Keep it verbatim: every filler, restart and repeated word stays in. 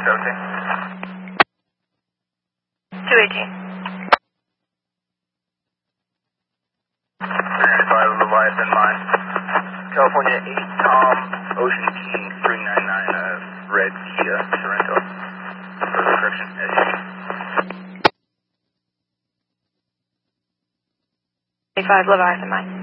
seventeen. two eighteen. three ninety-five Leviathan mine. California eight Tom Ocean King three nine nine uh, red Kia Sorrento. Further correction S U. eighty-five Leviathan mine.